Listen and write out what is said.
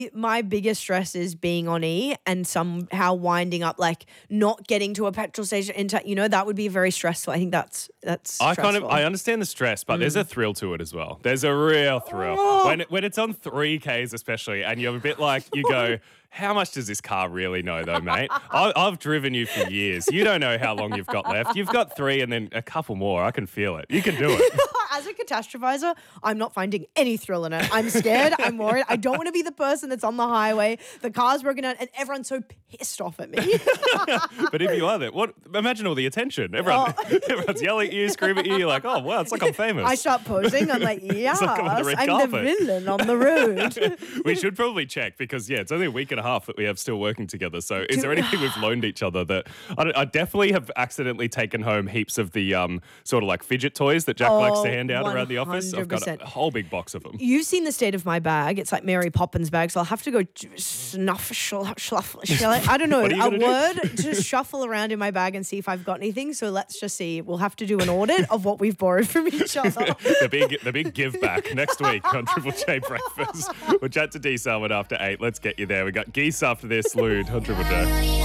My biggest stress is being on E and somehow winding up like not getting to a petrol station in time. That would be very stressful. I think that's stressful. I understand the stress, but there's a thrill to it as well. There's a real thrill when it's on 3Ks especially, and you're a bit like you go, how much does this car really know though, mate? I've driven you for years. You don't know how long you've got left. You've got 3 and then a couple more. I can feel it. You can do it. As a catastrophizer, I'm not finding any thrill in it. I'm scared. I'm worried. I don't want to be the person that's on the highway. The car's broken down and everyone's so pissed off at me. But if you are there, imagine all the attention. Everyone's yelling at you, screaming at you. You're like, oh, wow, it's like I'm famous. I start posing. I'm like, yes, like I'm on the red I'm carpet. the villain on the road. We should probably check because, it's only a week and a half that we have still working together. So is there anything we've loaned each other that I definitely have accidentally taken home heaps of the sort of like fidget toys that Jack likes to hand out around the office. I've got a whole big box of them. You've seen the state of my bag. It's like Mary Poppins bag, so I'll have to go shuffle. I don't know, a word to shuffle around in my bag and see if I've got anything. So let's just see. We'll have to do an audit of what we've borrowed from each other. the big give back next week on Triple J Breakfast. We'll chat to D Salmon after 8. Let's get you there. We got Geese after this, Lude on Triple J.